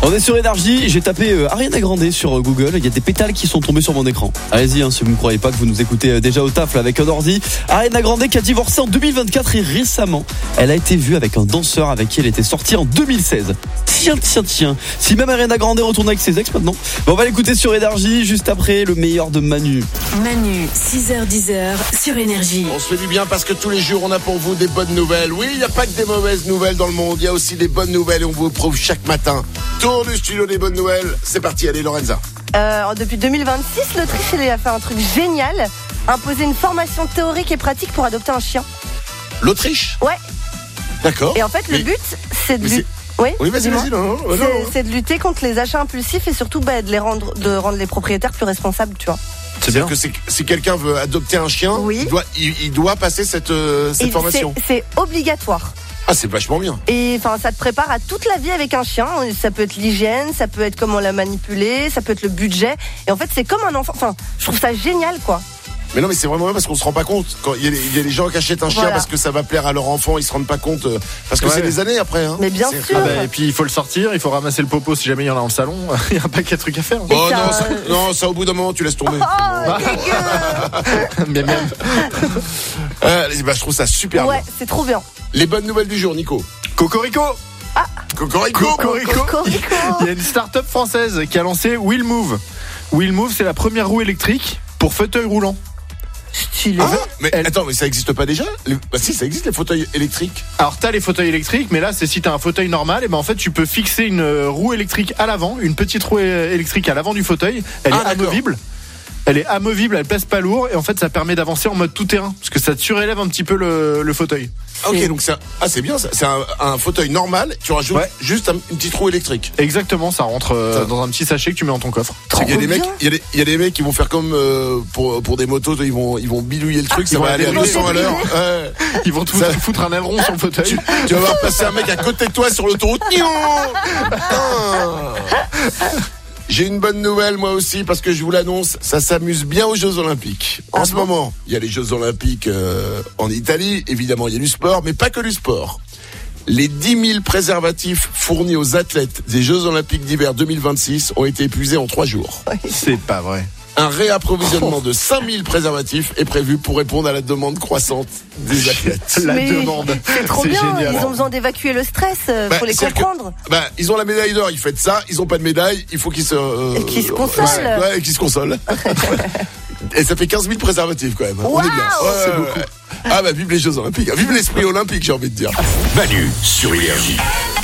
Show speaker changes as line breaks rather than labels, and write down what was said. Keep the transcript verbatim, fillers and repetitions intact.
On est sur Énergie, j'ai tapé euh, Ariana Grande sur euh, Google, il y a des pétales qui sont tombés sur mon écran. Allez-y, hein, si vous ne croyez pas que vous nous écoutez euh, déjà au taf là, avec un ordi. Ariana Grande qui a divorcé en deux mille vingt-quatre et récemment, elle a été vue avec un danseur avec qui elle était sortie en deux mille seize. Tiens, tiens, tiens. Si même Ariana Grande retourne avec ses ex maintenant. Bon, on va l'écouter sur Énergie, juste après le meilleur de Manu.
Manu, six heures dix sur Énergie.
On se fait du bien parce que tous les jours on a pour vous des bonnes nouvelles. Oui, il n'y a pas que des mauvaises nouvelles dans le monde, il y a aussi des bonnes nouvelles et on vous prouve chaque matin. Tour du studio des bonnes nouvelles, c'est parti, allez Lorenza.
Euh, depuis deux mille vingt-six, l'Autriche elle a fait un truc génial, imposer une formation théorique et pratique pour adopter un chien.
L'Autriche ?
Ouais.
D'accord.
Et en fait, le
mais,
but, c'est de
mais
lutter.
C'est...
Oui,
oui, vas-y,
dis-moi.
vas-y, non, non, non,
c'est,
non.
c'est de lutter contre les achats impulsifs et surtout bah, de les rendre, de rendre les propriétaires plus responsables, tu vois.
C'est-à-dire que c'est, si quelqu'un veut adopter un chien,
oui.
il, doit, il, il doit passer cette, euh, cette
et
formation.
C'est, c'est obligatoire.
Ah, c'est vachement bien.
Et enfin, ça te prépare à toute la vie avec un chien. Ça peut être l'hygiène, ça peut être comment la manipuler, ça peut être le budget. Et en fait, c'est comme un enfant. Enfin, je trouve ça génial, quoi.
Mais non, mais c'est vraiment bien parce qu'on se rend pas compte. Quand il y a des, il y a des gens qui achètent un chien
voilà.
parce que ça va plaire à leur enfant, ils se rendent pas compte euh, parce que
ouais.
c'est des années après. Hein.
Mais bien
c'est...
sûr.
Ah bah, et puis il faut le sortir, il faut ramasser le popo si jamais il y en a dans le salon. Il y a un paquet de trucs à faire.
Oh non,
ça...
ça, non, ça au bout d'un moment tu laisses tomber.
Oh, dégueu.
Bien, bien.
Euh, bah, je trouve ça super
ouais,
bien.
c'est trop bien.
Les bonnes nouvelles du jour, Nico.
Cocorico.
Cocorico.
Cocorico.
Cocorico.
Il y a une start-up française qui a lancé Wheelmove. Wheelmove, c'est la première roue électrique pour fauteuil roulant.
Stylé.
Ah, mais
Elle-
attends, mais ça existe pas déjà les... Bah si, ça existe les fauteuils électriques.
Alors t'as les fauteuils électriques, mais là c'est si t'as un fauteuil normal, et ben en fait tu peux fixer une euh, roue électrique à l'avant, une petite roue euh, électrique à l'avant du fauteuil. Elle
Ah,
est
d'accord.
amovible. Elle est amovible, elle pèse pas lourd, et en fait ça permet d'avancer en mode tout terrain, parce que ça te surélève un petit peu le, le fauteuil.
Ah, ok, donc c'est un... ah c'est bien ça. C'est un, un fauteuil normal. Tu rajoutes
Ouais.
juste un- une petite roue électrique.
Exactement, ça rentre euh,
Ça.
dans un petit sachet que tu mets dans ton coffre.
C'est qu'il y a des
bien.
mecs, il y a des, il y a des mecs qui vont faire comme euh, pour pour des motos, ils vont ils vont bidouiller le truc,
ils
ça
vont
va aller à
débrider.
deux cents à l'heure. Ouais.
Ils vont te
Ça-
foutre, foutre un aileron sur le fauteuil.
Tu, tu vas voir passer un mec à côté de toi sur l'autoroute. Nion Putain. J'ai une bonne nouvelle moi aussi parce que je vous l'annonce, ça s'amuse bien aux Jeux Olympiques. En
Ah
ce
bon
moment, il y a les Jeux Olympiques euh, en Italie, évidemment il y a du sport, mais pas que du sport. Les dix mille préservatifs fournis aux athlètes des Jeux Olympiques d'hiver deux mille vingt-six ont été épuisés en trois jours.
C'est pas vrai.
Un réapprovisionnement de cinq mille préservatifs est prévu pour répondre à la demande croissante des athlètes.
La
Mais
demande.
C'est trop
C'est
bien.
génial.
Ils ont besoin d'évacuer le stress. euh,
Bah,
faut les
c'est-à-dire
comprendre.
que- bah, ils ont la médaille d'or, ils fêtent ça, ils ont pas de médaille, il faut qu'ils se... euh,
Et qu'ils se consolent.
Ouais, ouais, et qu'ils se consolent. Et ça fait quinze mille préservatifs quand même. On est bien.
Waouh,
Ouais,
c'est
ouais, ouais. Ah bah vive les Jeux Olympiques, vive l'esprit olympique j'ai envie de dire.
Manu sur Énergie.